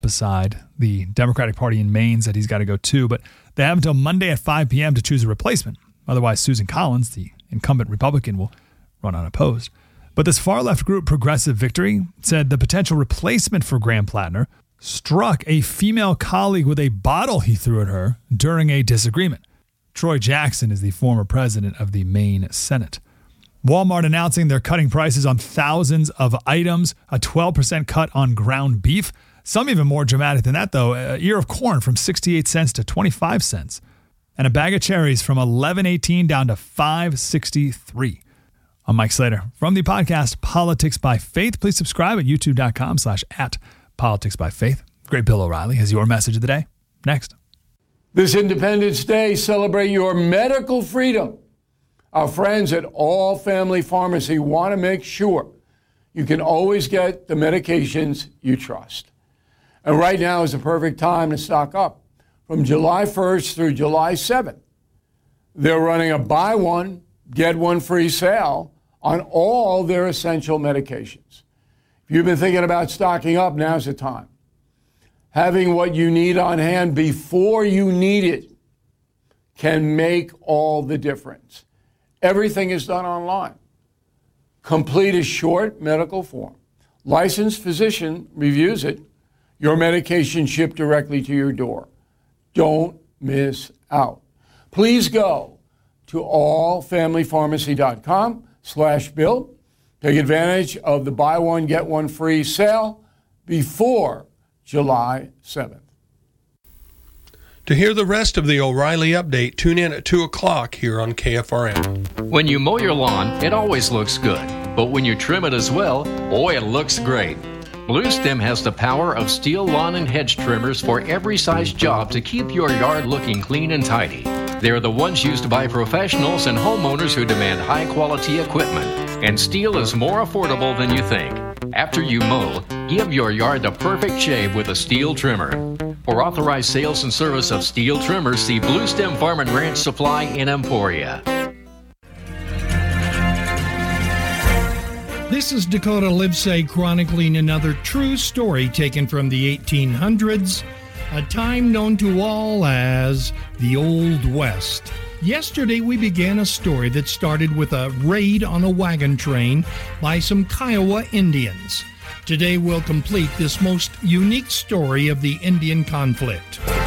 beside the Democratic Party in Maine said he's got to go too, but they have until Monday at 5 p.m. to choose a replacement. Otherwise, Susan Collins, the incumbent Republican, will run unopposed. But this far-left group, Progressive Victory, said the potential replacement for Graham Plattner struck a female colleague with a bottle he threw at her during a disagreement. Troy Jackson is the former president of the Maine Senate. Walmart announcing they're cutting prices on thousands of items, a 12% cut on ground beef. Some even more dramatic than that, though. A ear of corn from 68 cents to 25 cents. And a bag of cherries from $11.18 down to $5.63. I'm Mike Slater from the podcast Politics by Faith. Please subscribe at youtube.com/@politicsbyfaith. Great Bill O'Reilly has your message of the day. Next. This Independence Day, celebrate your medical freedom. Our friends at All Family Pharmacy want to make sure you can always get the medications you trust. And right now is the perfect time to stock up. From July 1st through July 7th, they're running a buy one, get one free sale on all their essential medications. If you've been thinking about stocking up, now's the time. Having what you need on hand before you need it can make all the difference. Everything is done online. Complete a short medical form. Licensed physician reviews it. Your medication shipped directly to your door. Don't miss out. Please go to allfamilypharmacy.com/bill. Take advantage of the buy one, get one free sale before July 7th. To hear the rest of the O'Reilly Update, tune in at 2 o'clock here on KFRN. When you mow your lawn, it always looks good. But when you trim it as well, boy, it looks great. Bluestem has the power of steel lawn and hedge trimmers for every size job to keep your yard looking clean and tidy. They're the ones used by professionals and homeowners who demand high-quality equipment. And steel is more affordable than you think. After you mow, give your yard the perfect shave with a steel trimmer. For authorized sales and service of steel trimmers, see Bluestem Farm and Ranch Supply in Emporia. This is Dakota Livesay chronicling another true story taken from the 1800s, a time known to all as the Old West. Yesterday we began a story that started with a raid on a wagon train by some Kiowa Indians. Today we'll complete this most unique story of the Indian conflict.